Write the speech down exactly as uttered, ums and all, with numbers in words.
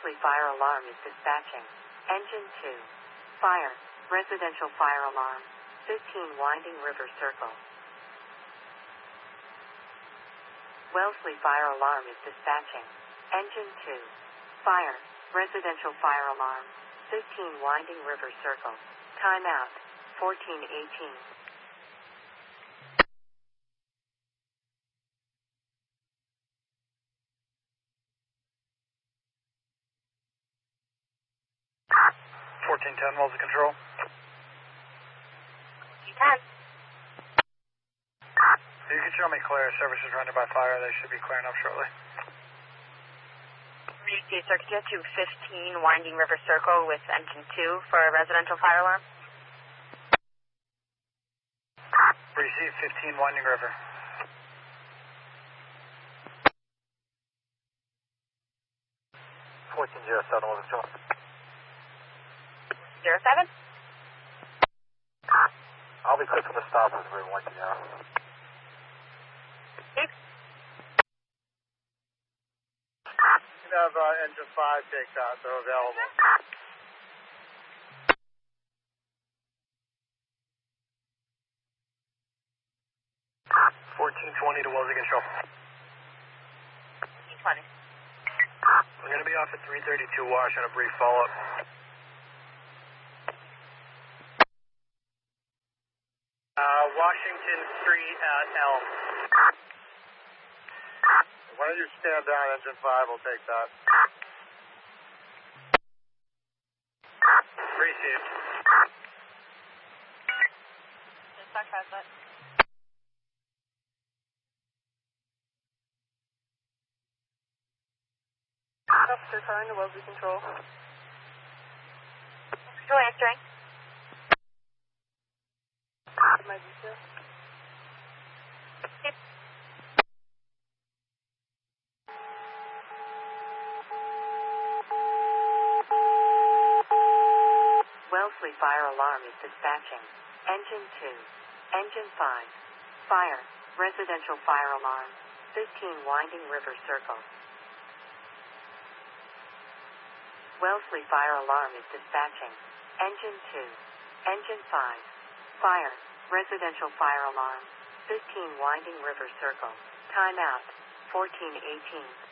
Wellesley fire alarm is dispatching. Engine two. Fire. Residential fire alarm. fifteen Winding River Circle. Wellesley fire alarm is dispatching. Engine two. Fire. Residential fire alarm. fifteen Winding River Circle. Timeout. fourteen eighteen. fourteen ten, Wellesley Control. ten. You can show me clear. Service is running by fire. They should be clearing up shortly. Receive sir, could you get to fifteen Winding River Circle with engine two for a residential fire alarm? Receive fifteen Winding River. fourteen zero seven, Wellesley Control. Zero seven? I'll be clear from the stop with everyone one zero. Six. You can have uh, engine five take that. They're available. fourteen twenty to Wellesley Control. fourteen twenty. We're going to be off at three thirty-two Wash on a brief follow-up. Uh, Washington Street at Elm. Why don't you stand down, engine five, we'll take that. Received. Dispatch has that. Officer calling to Wellesley Control. Control answering. My detail. Wellesley fire alarm is dispatching. Engine two. Engine five. Fire. Residential fire alarm. fifteen Winding River Circle. Wellesley fire alarm is dispatching. Engine two. Engine five. Fire. Residential fire alarm. fifteen Winding River Circle. Timeout. fourteen eighteen.